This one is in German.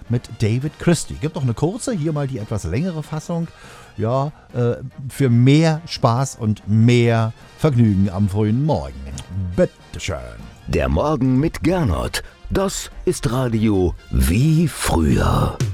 mit David Christie. Gibt auch eine kurze, hier mal die etwas längere Fassung. Ja, für mehr Spaß und mehr Vergnügen am frühen Morgen. Bitteschön. Der Morgen mit Gernot. Das ist Radio wie früher.